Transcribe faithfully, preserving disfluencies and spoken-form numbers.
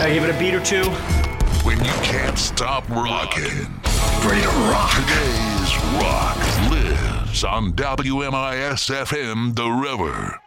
I give it a beat or two. When you can't stop rocking. Ready to rock. Today's rock lives on W M I S F M The River.